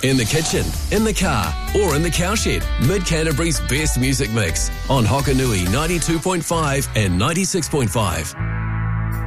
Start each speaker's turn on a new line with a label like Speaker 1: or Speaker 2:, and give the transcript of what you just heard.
Speaker 1: In the kitchen, in the car, or in the cowshed, Mid-Canterbury's best music mix on Hokanui 92.5 and 96.5.